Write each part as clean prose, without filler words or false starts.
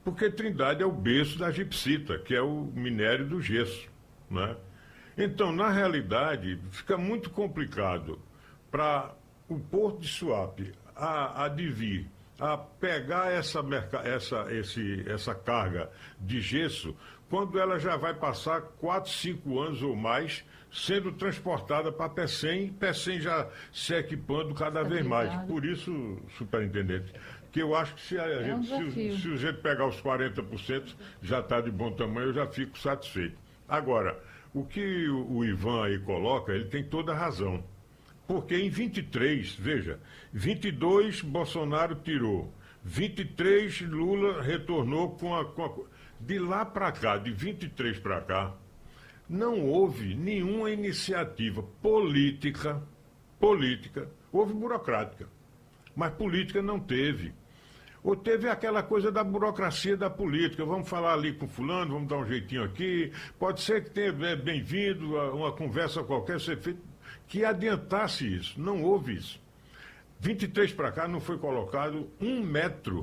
porque Trindade é o berço da gipsita, que é o minério do gesso, né? Então, na realidade, fica muito complicado para o Porto de Suape advir a pegar essa carga de gesso quando ela já vai passar 4, 5 anos ou mais sendo transportada para Pecém, Pecém já se equipando cada vez mais. Por isso, superintendente, que eu acho que se a gente pegar os 40%, já está de bom tamanho, eu já fico satisfeito. Agora, o que o Ivan aí coloca, ele tem toda a razão. Porque em 23, veja, 22 Bolsonaro tirou, 23 Lula retornou com a... De lá para cá, de 23 para cá, não houve nenhuma iniciativa política, houve burocrática, mas política não teve. Ou teve aquela coisa da burocracia da política, vamos falar ali com fulano, vamos dar um jeitinho aqui, pode ser que tenha bem-vindo a uma conversa qualquer ser feita, que adiantasse isso, não houve isso. 23 para cá não foi colocado um metro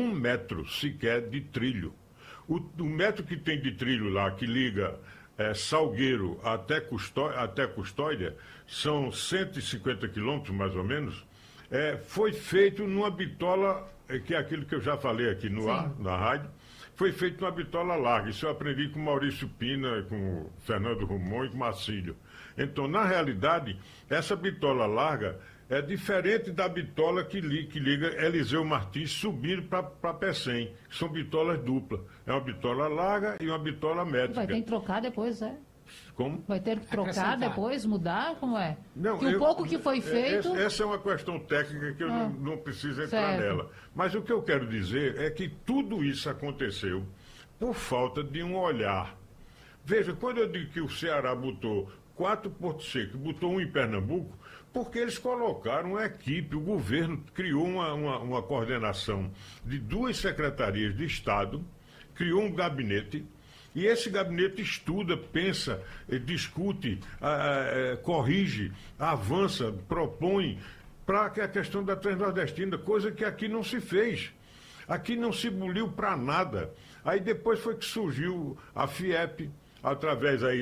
sequer de trilho. O metro que tem de trilho lá, que liga Salgueiro até Custódia, são 150 quilômetros mais ou menos, foi feito numa bitola, que é aquilo que eu já falei aqui no ar, na rádio, foi feito numa bitola larga. Isso eu aprendi com Maurício Pina, com Fernando Romão e com Marcílio. Então, na realidade, essa bitola larga é diferente da bitola que liga Eliseu Martins subindo para Pecém. São bitolas duplas. É uma bitola larga e uma bitola métrica. Vai ter que trocar depois, Como? Vai ter que trocar depois, mudar? Como é? Não, que pouco que foi feito... Essa é uma questão técnica que eu não preciso entrar nela. Mas o que eu quero dizer é que tudo isso aconteceu por falta de um olhar. Veja, quando eu digo que o Ceará botou 4 Porto Seco, botou um em Pernambuco, porque eles colocaram uma equipe, o governo criou uma coordenação de 2 secretarias de Estado, criou um gabinete, e esse gabinete estuda, pensa, discute, corrige, avança, propõe para a questão da Transnordestina, coisa que aqui não se fez. Aqui não se buliu para nada. Aí depois foi que surgiu a FIEP, através aí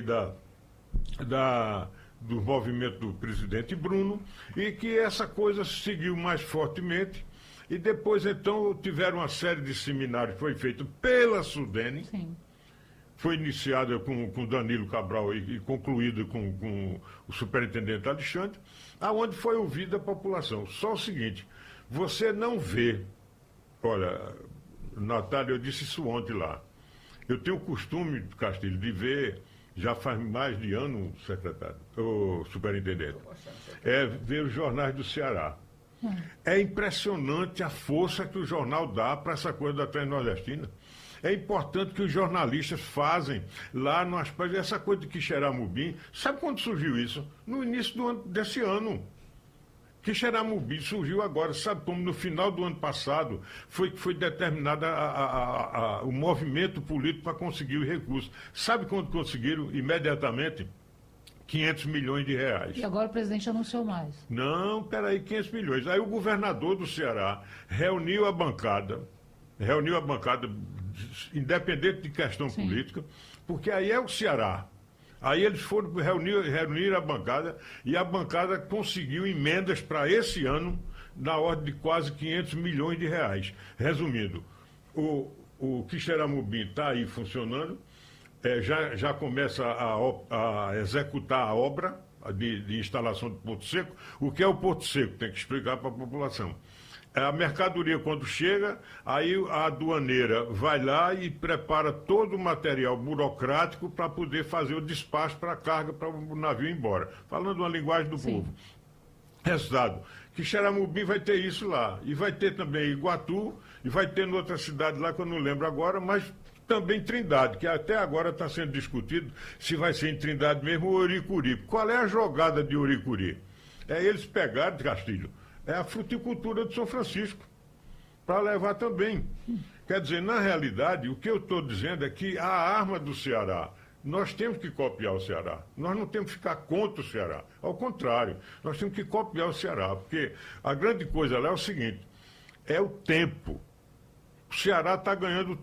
do movimento do presidente Bruno, e que essa coisa seguiu mais fortemente. E depois, então, tiveram uma série de seminários, foi feito pela Sudene. Sim. Foi iniciada com Danilo Cabral e concluída com o superintendente Alexandre, aonde foi ouvida a população. Só o seguinte, você não vê, olha, Natália, eu disse isso ontem lá, eu tenho o costume, Castilho, de ver, já faz mais de ano, secretário, o superintendente, ver os jornais do Ceará. É impressionante a força que o jornal dá para essa coisa da Transnordestina. É importante que os jornalistas fazem lá no aspecto, essa coisa de Quixeramobim. Sabe quando surgiu isso? No início desse ano. Quixeramobim surgiu agora. Sabe como no final do ano passado foi determinado o movimento político para conseguir os recursos. Sabe quando conseguiram? Imediatamente. 500 milhões de reais. E agora o presidente anunciou mais. Não, peraí, 500 milhões. Aí o governador do Ceará reuniu a bancada, independente de questão política, porque aí é o Ceará. Aí eles foram reunir a bancada e a bancada conseguiu emendas para esse ano na ordem de quase 500 milhões de reais. Resumindo, o Quixeramobim está aí funcionando, já começa a executar a obra de instalação de Porto Seco. O que é o Porto Seco? Tem que explicar para a população. A mercadoria, quando chega, aí a aduaneira vai lá e prepara todo o material burocrático para poder fazer o despacho para a carga, para o navio ir embora. Falando uma linguagem do povo. Resultado, Quixeramobim vai ter isso lá. E vai ter também Iguatu, e vai ter em outra cidade lá, que eu não lembro agora, mas também Trindade, que até agora está sendo discutido se vai ser em Trindade mesmo ou Oricuri. Qual é a jogada de Oricuri? Eles pegaram, Castilho, a fruticultura de São Francisco, para levar também. Quer dizer, na realidade, o que eu estou dizendo é que a arma do Ceará, nós temos que copiar o Ceará. Nós não temos que ficar contra o Ceará. Ao contrário, nós temos que copiar o Ceará, porque a grande coisa lá é o seguinte, é o tempo. O Ceará está ganhando